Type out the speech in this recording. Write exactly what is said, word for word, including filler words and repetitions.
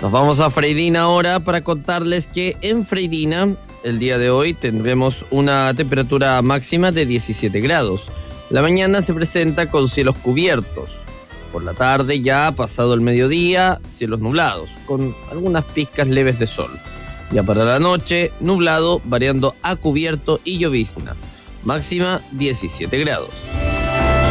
Nos vamos a Freirina ahora para contarles que en Freirina el día de hoy tendremos una temperatura máxima de diecisiete grados. La mañana se presenta con cielos cubiertos. Por la tarde, ya pasado el mediodía, cielos nublados, con algunas pizcas leves de sol. Ya para la noche, nublado, variando a cubierto y llovizna. Máxima diecisiete grados.